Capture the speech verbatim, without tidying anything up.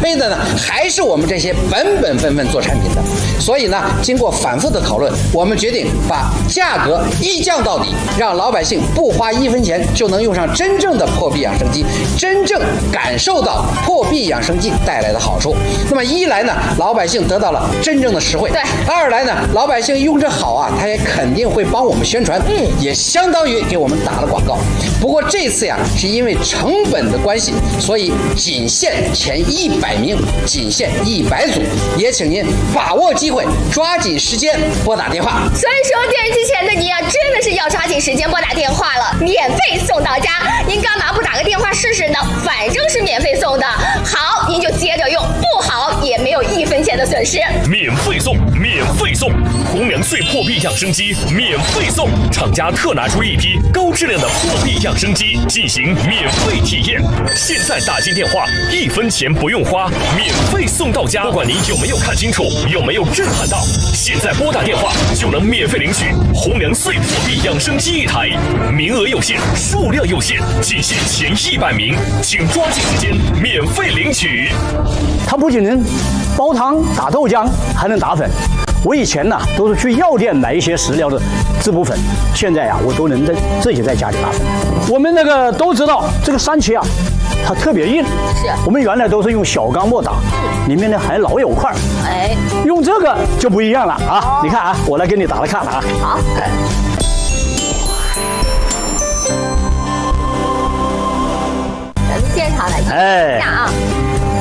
亏的呢，还是我们这些本本分分做产品的。所以呢，经过反复的讨论，我们决定把价格一降到底，让老百姓不花一分钱就能用上真正的破壁养生机，真正感受到破壁养生剂带来的好处。那么一来呢，老百姓得到了真正的实惠；对，二来呢，老百姓用着好啊，他也肯定会帮我们宣传，嗯，也相当于给我们打了广告。不过这次呀，是因为成本的关系，所以仅限前一百名，仅限一百组，也请您把握机会，抓紧时间拨打电话。 所以说，电视机前的你啊，真的是要抓紧时间拨打电话了，免费送到家。您干嘛不打个电话试试呢？反正是免费送的，好您就接着用，不好也没有一分钱的损失。 免费送，免费送，红娘穗破壁养生机免费送，厂家特拿出一批高质量的破壁养生机进行免费体验。现在打进电话，一分钱不用花，免费送到家。不管您有没有看清楚，有没有震撼到，现在拨打电话就能免费领取红娘穗破壁养生机一台，名额有限，数量有限，仅限前一百名，请抓紧时间免费领取。 它不仅能煲汤、打豆浆，还能打粉。我以前呢都是去药店买一些食疗的滋补粉，现在呀我都能在自己在家里打粉。我们那个都知道这个三七啊，它特别硬，是我们原来都是用小钢末打，里面呢还老有块，哎，用这个就不一样了啊！哦、你看啊，我来给你打来看了啊。好。哎咱们现场来看一下啊。